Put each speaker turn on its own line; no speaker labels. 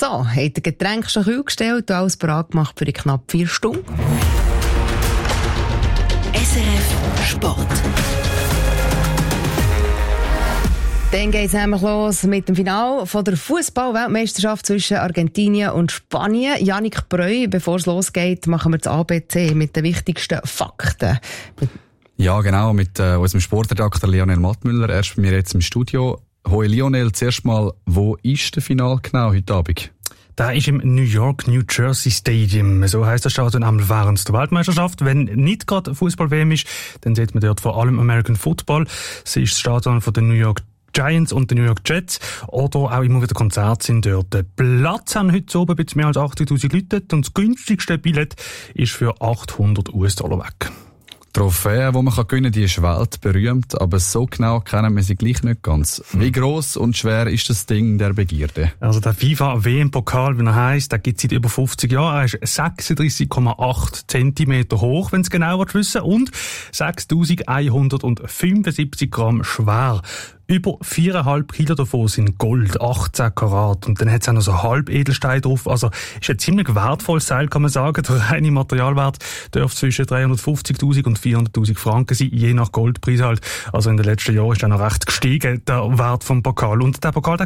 So, hat ihr Getränk schon kühl gestellt und alles bereit gemacht für die knapp 4 Stunden?
SRF Sport.
Dann geht es nämlich los mit dem Finale von der Fußball-Weltmeisterschaft zwischen Argentinien und Spanien. Yannick Breu, bevor es losgeht, machen wir das ABC mit den wichtigsten Fakten.
Ja, genau, mit unserem Sportredakteur Lionel Mattmüller. Er ist bei mir jetzt im Studio. Hoi Lionel, zuerst mal, wo ist der Final genau heute Abend?
Da ist im New York, New Jersey Stadium. So heisst das Stadion einmal während der Weltmeisterschaft. Wenn nicht gerade Fußball-WM ist, dann sieht man dort vor allem American Football. Es ist das Stadion von den New York Giants und den New York Jets. Oder auch immer wieder Konzerte sind dort. Platz haben heute oben ein bisschen mehr als 80.000 Leute. Und das günstigste Billett ist für $800 weg.
Die Trophäe, die man gewinnen kann, die ist weltberühmt, aber so genau kennen wir sie gleich nicht ganz. Wie gross und schwer ist das Ding der Begierde?
Also der FIFA-WM-Pokal, wie er heisst, der gibt es seit über 50 Jahren. Er ist 36,8 Zentimeter hoch, wenn es genau wissen und 6.175 Gramm schwer. Über 4,5 Kilo davon sind Gold, 18 Karat. Und dann hat es auch noch so Halbedelstein drauf. Also ist ein ziemlich wertvolles Teil, kann man sagen. Der reine Materialwert dürfte zwischen 350.000 und 400.000 Franken sein, je nach Goldpreis halt. Also in den letzten Jahren ist er noch recht gestiegen, der Wert vom Pokal. Und der Pokal, der